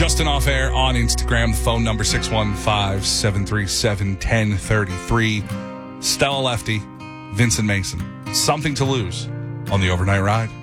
Justin Off Air on Instagram. The phone number 615-737-1033. Stella Lefty, Vincent Mason. Something to Lose on the Overnight Ride.